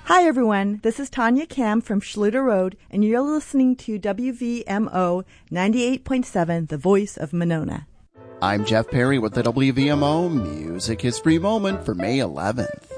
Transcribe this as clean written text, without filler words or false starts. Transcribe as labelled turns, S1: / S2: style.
S1: Hi, everyone. This is Tanya Kam from Schluter Road, and you're listening to WVMO 98.7, the voice of Monona.
S2: I'm Jeff Perry with the WVMO Music History Moment for May 11th.